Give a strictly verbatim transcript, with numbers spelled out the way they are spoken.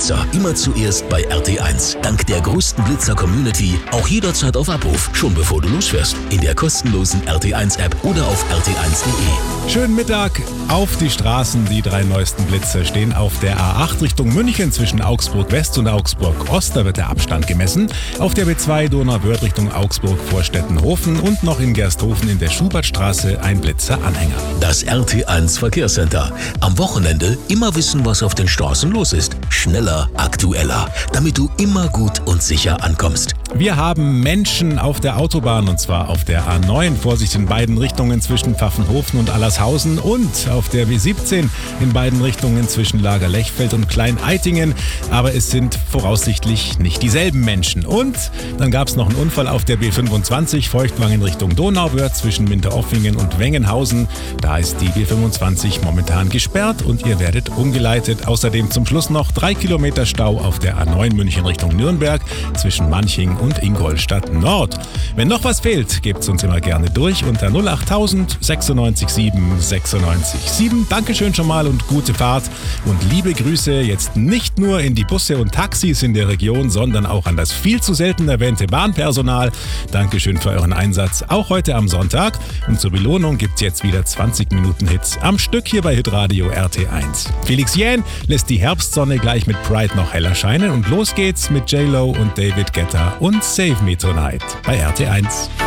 Blitzer immer zuerst bei R T eins. Dank der größten Blitzer-Community auch jederzeit auf Abruf, schon bevor du losfährst. In der kostenlosen R T eins App oder auf r t eins punkt de. Schönen Mittag auf die Straßen. Die drei neuesten Blitzer stehen auf der A acht Richtung München zwischen Augsburg West und Augsburg Ost. Da wird der Abstand gemessen. Auf der B zwei Donauwörth Richtung Augsburg vor Stettenhofen und noch in Gersthofen in der Schubertstraße ein Blitzer-Anhänger. Das R T eins Verkehrscenter. Am Wochenende immer wissen, was auf den Straßen los ist. Schneller, aktueller, damit du immer gut und sicher ankommst. Wir haben Menschen auf der Autobahn und zwar auf der A neun. Vorsicht in beiden Richtungen zwischen Pfaffenhofen und Allershausen und auf der W siebzehn in beiden Richtungen zwischen Lager-Lechfeld und Klein-Eitingen. Aber es sind voraussichtlich nicht dieselben Menschen. Und dann gab es noch einen Unfall auf der B fünfundzwanzig Feuchtwangen Richtung Donauwörth zwischen Minteroffingen und Wengenhausen. Da ist die B fünfundzwanzig momentan gesperrt und ihr werdet umgeleitet. Außerdem zum Schluss noch drei Kilometer Stau auf der A neun München Richtung Nürnberg zwischen Manching und Ingolstadt Nord. Wenn noch was fehlt, gebt's uns immer gerne durch unter null achttausend sechsundneunzig sieben sechsundneunzig sieben. Dankeschön schon mal und gute Fahrt und liebe Grüße jetzt nicht nur in die Busse und Taxis in der Region, sondern auch an das viel zu selten erwähnte Bahnpersonal. Dankeschön für euren Einsatz, auch heute am Sonntag. Und zur Belohnung gibt's jetzt wieder zwanzig Minuten Hits am Stück hier bei Hitradio R T eins. Felix Jähn lässt die Herbstsonne gleich mit Pride noch heller scheinen und los geht's mit J-Lo und David Guetta und Save Me Tonight bei R T eins.